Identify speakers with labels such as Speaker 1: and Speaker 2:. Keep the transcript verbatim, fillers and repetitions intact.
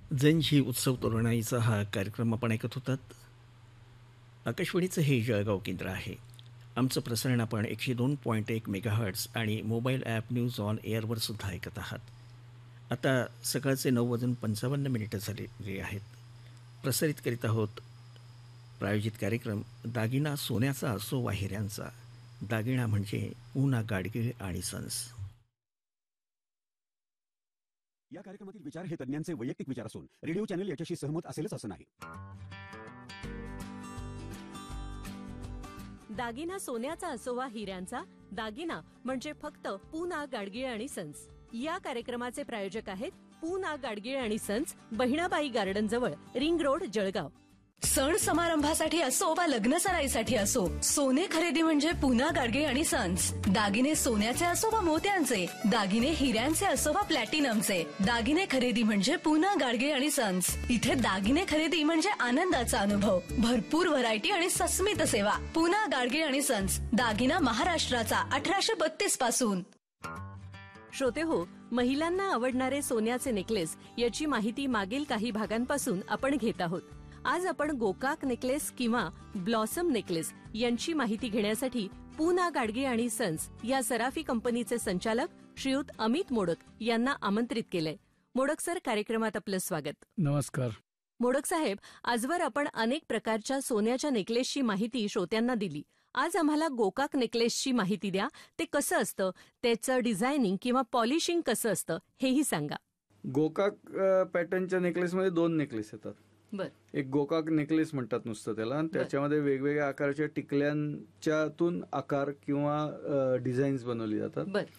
Speaker 1: जैनशी उत्सव तोरणाईचा हा कार्यक्रम आपण ऐकत होतात. आकाशवाणीचं हे जळगाव केंद्र आहे. आमचं प्रसारण आपण एकशे दोन पॉईंट एक मेगाहर्ट्स आणि मोबाईल ॲप न्यूज ऑन एअरवर सुद्धा ऐकत आहात. आता सकाळचे नऊ वाजून पंचावन्न मिनिटं झालेली आहेत. प्रसारित करीत आहोत प्रायोजित कार्यक्रम दागिना सोन्याचा असो वा हिऱ्यांचा. दागिना म्हणजे ऊना गाडगीळ आणि सन्स.
Speaker 2: या कार्यक्रमातील विचार हे तज्ञांचे वैयक्तिक विचार असून रेडिओ चॅनल याच्याशी सहमत असेलच असं नाही.
Speaker 3: दागिना सोन्याचा असो वा हिऱ्यांचा. दागिना म्हणजे फक्त पूना गाडगीळ आणि सन्स. या कार्यक्रमाचे प्रायोजक आहेत पूना गाडगीळ आणि सन्स, बहिणाबाई गार्डन जवळ, रिंग रोड, जळगाव.
Speaker 4: सण समारंभासाठी असो वा लग्न सराईसाठी असो, सोने खरेदी म्हणजे पूना गाडगीळ आणि सन्स. दागिने सोन्याचे असो वा मोत्यांचे, दागिने हिऱ्यांचे असो वा प्लॅटिनमचे, दागिने खरेदी म्हणजे पूना गाडगीळ आणि सन्स. इथे दागिने खरेदी म्हणजे आनंदाचा अनुभव, भरपूर व्हरायटी आणि सस्मित सेवा. पूना गाडगीळ आणि सन्स, दागिना महाराष्ट्राचा अठराशे बत्तीस पासून.
Speaker 3: श्रोते हो, महिलांना आवडणारे सोन्याचे नेकलेस याची माहिती मागील काही भागांपासून आपण घेत आहोत. आज आपण गोकाक नेकलेस किंवा ब्लॉसम नेकलेस यांची माहिती घेण्यासाठी पूना गाडगीळ आणि सन्स या सराफी कंपनीचे संचालक श्रीयुत अमित मोडक यांना आमंत्रित केलंय. मोडक सर, कार्यक्रमात आपलं स्वागत.
Speaker 5: नमस्कार.
Speaker 3: मोडक साहेब, आजवर आपण अनेक प्रकारच्या सोन्याच्या नेकलेसची माहिती श्रोत्यांना दिली. आज आम्हाला गोकाक नेकलेसची माहिती द्या. ते कसं असतं, त्याचं डिझायनिंग किंवा पॉलिशिंग कसं असतं हेही सांगा.
Speaker 5: गोकाक पॅटर्नच्या नेकलेसमध्ये दोन नेकलेस येतात.
Speaker 3: बर.
Speaker 5: एक गोकाक नेकलेस म्हणतात नुसतं त्याला, आणि त्याच्यामध्ये वेगवेगळ्या आकाराच्या टिकल्यांच्यातून आकार किंवा डिझाईन्स बनवली जातात.